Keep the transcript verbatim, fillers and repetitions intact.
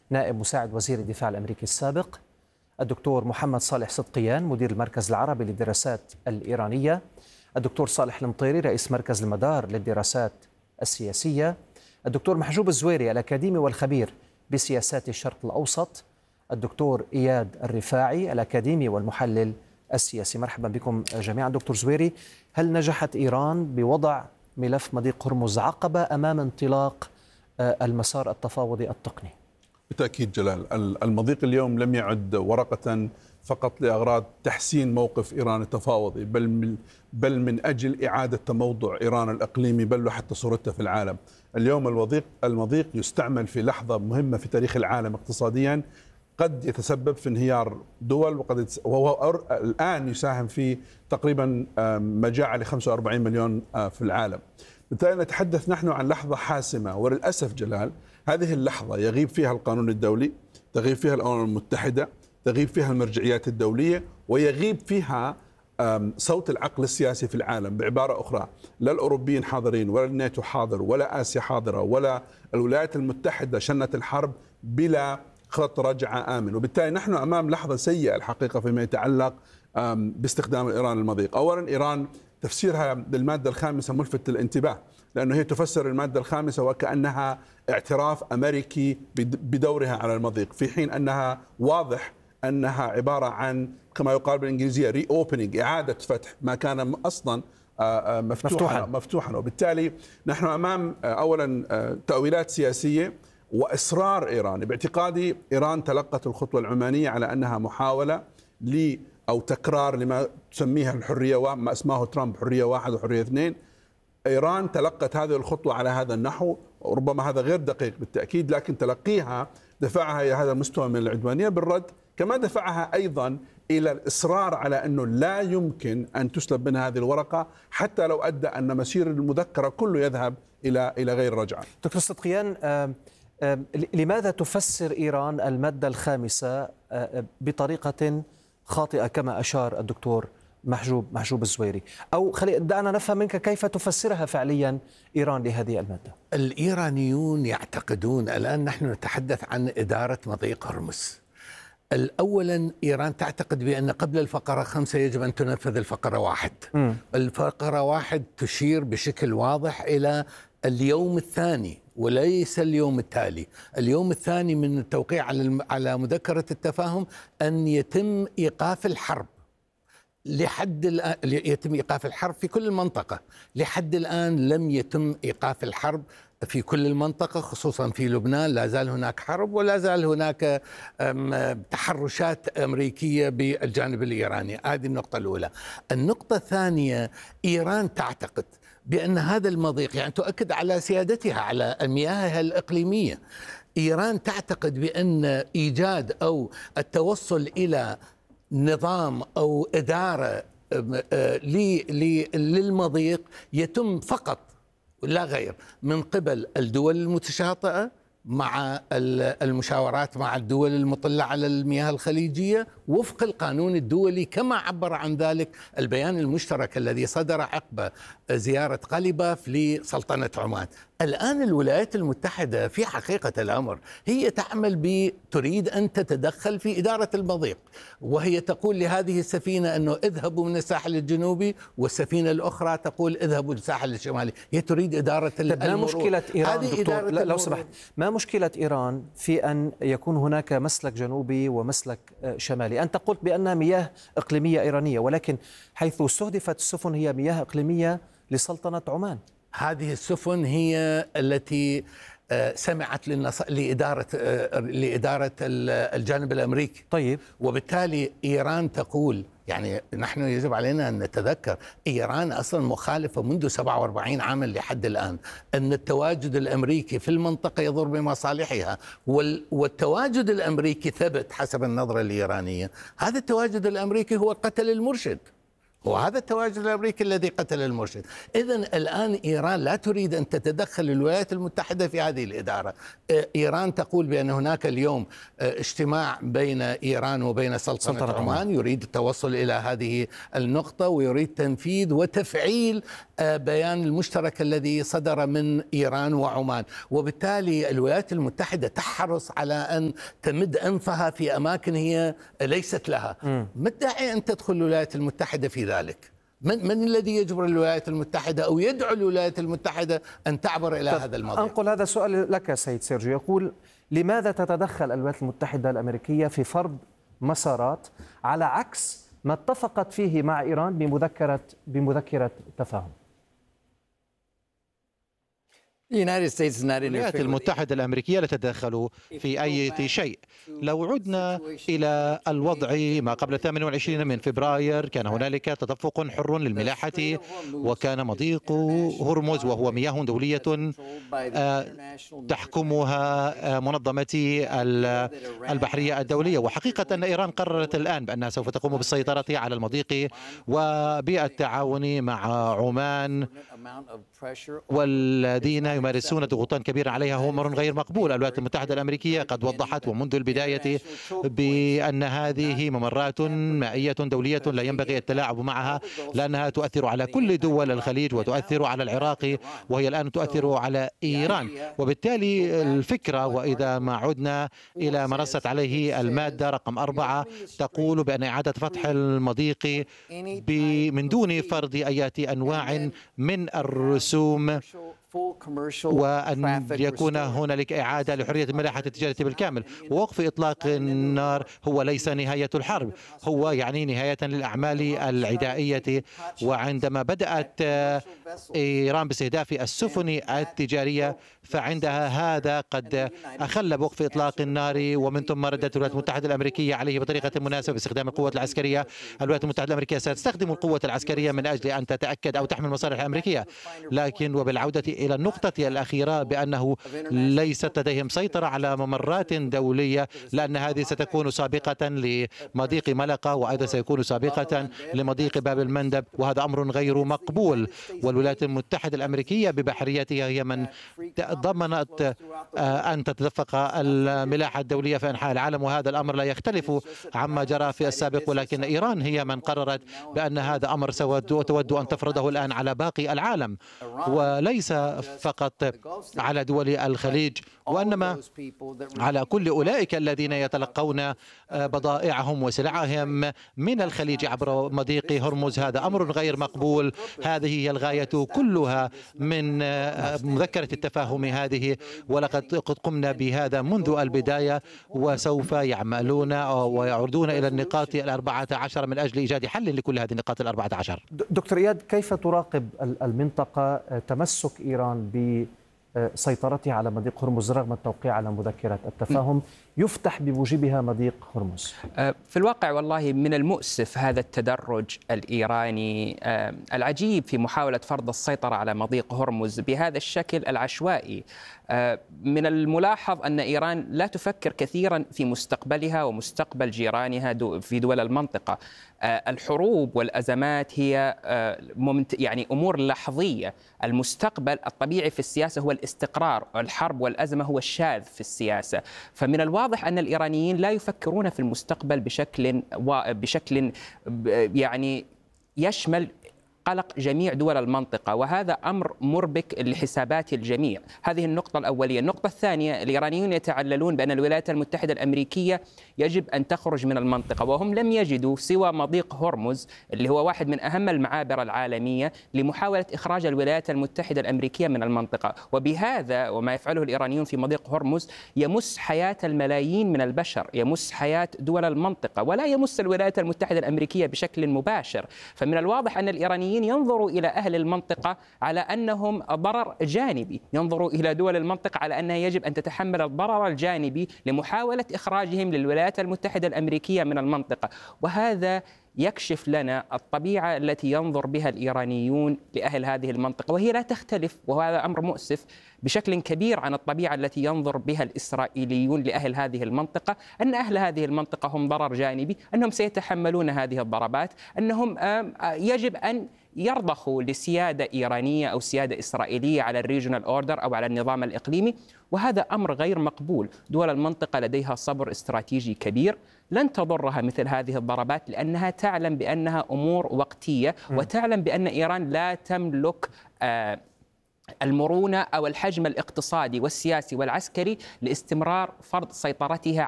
نائب مساعد وزير الدفاع الأمريكي السابق، الدكتور محمد صالح صدقيان مدير المركز العربي للدراسات الإيرانية، الدكتور صالح المطيري رئيس مركز المدار للدراسات السياسية، الدكتور محجوب الزويري الأكاديمي والخبير بسياسات الشرق الأوسط، الدكتور إياد الرفاعي الأكاديمي والمحلل السياسي. مرحبا بكم جميعا. دكتور زويري، هل نجحت إيران بوضع ملف مضيق هرمز عقبة أمام انطلاق المسار التفاوضي التقني؟ بالتأكيد جلال، المضيق اليوم لم يعد ورقة فقط لأغراض تحسين موقف إيران التفاوضي، بل من بل من أجل إعادة تموضع إيران الإقليمي، بل وحتى صورتها في العالم. اليوم المضيق المضيق يستعمل في لحظة مهمة في تاريخ العالم اقتصاديا، قد يتسبب في انهيار دول، وقد وهو الآن يساهم في تقريبا مجاعة ل خمسة وأربعين مليون في العالم. بالتالي نتحدث نحن عن لحظة حاسمة، وللأسف جلال هذه اللحظة يغيب فيها القانون الدولي، تغيب فيها الأمم المتحدة، تغيب فيها المرجعيات الدولية، ويغيب فيها صوت العقل السياسي في العالم. بعبارة أخرى، لا الأوروبيين حاضرين، ولا الناتو حاضر، ولا آسيا حاضرة، ولا الولايات المتحدة شنت الحرب بلا خط رجعة آمن. وبالتالي نحن أمام لحظة سيئة الحقيقة فيما يتعلق باستخدام إيران المضيق. أولا، إيران تفسيرها للمادة الخامسة ملفت للانتباه، لأنه هي تفسر المادة الخامسة وكأنها اعتراف أمريكي بدورها على المضيق، في حين أنها واضح أنها عبارة عن كما يقال بالإنجليزية ري أوبننج، إعادة فتح ما كان أصلا مفتوحا مفتوحا, مفتوحا. وبالتالي نحن أمام أولا تأويلات سياسية وإصرار إيراني. باعتقادي إيران تلقت الخطوة العمانية على أنها محاولة ل أو تكرار لما تسميها الحرية، ما اسماه ترامب حرية واحد وحرية اثنين. إيران تلقت هذه الخطوة على هذا النحو، وربما هذا غير دقيق بالتأكيد، لكن تلقيها دفعها إلى هذا المستوى من العدوانية بالرد، كما دفعها أيضا إلى الإصرار على أنه لا يمكن أن تسلب منها هذه الورقة، حتى لو أدى أن مسير المذكرة كله يذهب إلى إلى غير رجعة. دكتور صدقيان، لماذا تفسر إيران المادة الخامسة بطريقة خاطئة كما أشار الدكتور محجوب محجوب الزويري؟ أو خلي دعنا نفهم منك كيف تفسرها فعليا إيران لهذه المادة. الإيرانيون يعتقدون الآن نحن نتحدث عن إدارة مضيق هرمز. أولا، إيران تعتقد بأن قبل الفقرة خمسة يجب أن تنفذ الفقرة واحد. م. الفقرة واحد تشير بشكل واضح إلى اليوم الثاني وليس اليوم التالي. اليوم الثاني من التوقيع على على مذكرة التفاهم أن يتم إيقاف الحرب. لحد الآن يتم إيقاف الحرب في كل المنطقة. لحد الآن لم يتم إيقاف الحرب في كل المنطقة، خصوصا في لبنان لا زال هناك حرب ولا زال هناك تحرشات أمريكية بالجانب الإيراني. هذه النقطة الأولى. النقطة الثانية، إيران تعتقد بأن هذا المضيق يعني تؤكد على سيادتها على مياهها الإقليمية. إيران تعتقد بأن إيجاد أو التوصل إلى نظام أو إدارة للمضيق يتم فقط لا غير من قبل الدول المتشاطئة مع المشاورات مع الدول المطلة على المياه الخليجية وفق القانون الدولي، كما عبر عن ذلك البيان المشترك الذي صدر عقب زيارة قليباف لسلطنة عمان. الآن الولايات المتحدة في حقيقة الأمر هي تعمل ب تريد أن تتدخل في إدارة المضيق، وهي تقول لهذه السفينة أنه اذهبوا من الساحل الجنوبي، والسفينة الأخرى تقول اذهبوا للساحل الشمالي. هي تريد إدارة المرور. ما مشكلة إيران دكتور؟ لو سمحت، ما مشكلة إيران في أن يكون هناك مسلك جنوبي ومسلك شمالي؟ أنت قلت بأنها مياه إقليمية إيرانية، ولكن حيث استهدفت السفن هي مياه إقليمية لسلطنة عمان. هذه السفن هي التي سمعت للنص... لإدارة لإدارة الجانب الأمريكي. طيب، وبالتالي إيران تقول، يعني نحن يجب علينا أن نتذكر إيران أصلا مخالفة منذ سبعة وأربعين عاما لحد الآن، أن التواجد الأمريكي في المنطقة يضر بمصالحها، وال... والتواجد الأمريكي ثبت حسب النظرة الإيرانية. هذا التواجد الأمريكي هو قتل المرشد، وهذا التواجد الأمريكي الذي قتل المرشد. إذن الآن إيران لا تريد أن تتدخل الولايات المتحدة في هذه الإدارة. إيران تقول بأن هناك اليوم اجتماع بين إيران وبين سلطنة, سلطنة عمان، يريد التوصل إلى هذه النقطة ويريد تنفيذ وتفعيل بيان المشترك الذي صدر من إيران وعمان، وبالتالي الولايات المتحدة تحرص على أن تمد أنفها في أماكن هي ليست لها. ما الداعي أن تدخل الولايات المتحدة في ذلك؟ من, من الذي يجبر الولايات المتحدة أو يدعو الولايات المتحدة أن تعبر إلى هذا المضيق؟ أنقل هذا السؤال لك سيد سيرجيو، يقول: لماذا تتدخل الولايات المتحدة الأمريكية في فرض مسارات على عكس ما اتفقت فيه مع إيران بمذكرة بمذكرة تفاهم؟ الولايات المتحدة الأمريكية لا تتدخل في أي شيء. لو عدنا إلى الوضع ما قبل ثمانية وعشرين من فبراير، كان هنالك تدفق حر للملاحة، وكان مضيق هرمز وهو مياه دولية تحكمها منظمة البحرية الدولية. وحقيقة أن إيران قررت الآن بأنها سوف تقوم بالسيطرة على المضيق وبالتعاون مع عمان، والذين يمارسون ضغوطا كبيرة عليها هو أمر غير مقبول. الولايات المتحدة الأمريكية قد وضحت ومنذ البداية بأن هذه ممرات مائية دولية لا ينبغي التلاعب معها، لأنها تؤثر على كل دول الخليج وتؤثر على العراق، وهي الآن تؤثر على إيران. وبالتالي الفكرة، وإذا ما عدنا إلى ما نصت عليه المادة رقم أربعة، تقول بأن إعادة فتح المضيق من دون فرض أي أنواع من الرسوم، وأن يكون هنالك إعادة لحرية الملاحة التجارية بالكامل. ووقف إطلاق النار هو ليس نهاية الحرب، هو يعني نهاية للأعمال العدائية. وعندما بدأت إيران باستهداف السفن التجارية، فعندها هذا قد أخل بوقف إطلاق النار، ومن ثم ردت الولايات المتحدة الأمريكية عليه بطريقة مناسبة باستخدام القوة العسكرية. الولايات المتحدة الأمريكية ستستخدم القوة العسكرية من أجل أن تتأكد أو تحمي المصالح الأمريكية، لكن وبالعودة إلى النقطة الأخيرة بأنه ليست لديهم سيطرة على ممرات دولية، لأن هذه ستكون سابقة لمضيق ملقا، وأيضا سيكون سابقة لمضيق باب المندب، وهذا أمر غير مقبول. والولايات المتحدة الأمريكية ببحريتها هي من ضمنت أن تتدفق الملاحة الدولية في أنحاء العالم، وهذا الأمر لا يختلف عما جرى في السابق، ولكن إيران هي من قررت بأن هذا أمر تود أن تفرضه الآن على باقي العالم، وليس فقط على دول الخليج، وإنما على كل أولئك الذين يتلقون بضائعهم وسلعهم من الخليج عبر مضيق هرمز. هذا أمر غير مقبول. هذه هي الغاية كلها من مذكرة التفاهم هذه، ولقد قمنا بهذا منذ البداية، وسوف يعملون ويعودون إلى النقاط الأربعة عشر من أجل إيجاد حل لكل هذه النقاط الأربعة عشر. دكتور إياد، كيف تراقب المنطقة تمسك إيران بسيطرتها على مضيق هرمز رغم التوقيع على مذكرة التفاهم يفتح بموجبها مضيق هرمز؟ في الواقع والله من المؤسف هذا التدرج الإيراني العجيب في محاولة فرض السيطرة على مضيق هرمز بهذا الشكل العشوائي. من الملاحظ أن إيران لا تفكر كثيرا في مستقبلها ومستقبل جيرانها في دول المنطقة. الحروب والأزمات هي يعني أمور لحظية. المستقبل الطبيعي في السياسة هو الاستقرار، الحرب والأزمة هو الشاذ في السياسة. فمن الواضح أن الإيرانيين لا يفكرون في المستقبل بشكل بشكل يعني يشمل قلق جميع دول المنطقة، وهذا أمر مربك لحسابات الجميع. هذه النقطة الأولية. النقطة الثانية، الإيرانيون يتعللون بأن الولايات المتحدة الأمريكية يجب أن تخرج من المنطقة، وهم لم يجدوا سوى مضيق هرمز اللي هو واحد من أهم المعابر العالمية لمحاولة إخراج الولايات المتحدة الأمريكية من المنطقة. وبهذا وما يفعله الإيرانيون في مضيق هرمز يمس حياة الملايين من البشر، يمس حياة دول المنطقة، ولا يمس الولايات المتحدة الأمريكية بشكل مباشر. فمن الواضح أن الإيرانيين ينظروا إلى أهل المنطقة على أنهم ضرر جانبي، ينظروا إلى دول المنطقة على أنها يجب أن تتحمل الضرر الجانبي لمحاولة إخراجهم للولايات المتحدة الأمريكية من المنطقة. وهذا يكشف لنا الطبيعة التي ينظر بها الإيرانيون لأهل هذه المنطقة، وهي لا تختلف، وهذا أمر مؤسف بشكل كبير عن الطبيعة التي ينظر بها الإسرائيليون لأهل هذه المنطقة، أن أهل هذه المنطقة هم ضرر جانبي، أنهم سيتحملون هذه الضربات، أنهم يجب أن يرضخوا لسيادة إيرانية أو سيادة إسرائيلية على الريجونال أوردر أو على النظام الإقليمي، وهذا أمر غير مقبول. دول المنطقة لديها صبر استراتيجي كبير، لن تضرها مثل هذه الضربات لأنها تعلم بأنها أمور وقتية، وتعلم بأن إيران لا تملك آه المرونة أو الحجم الاقتصادي والسياسي والعسكري لاستمرار فرض سيطرتها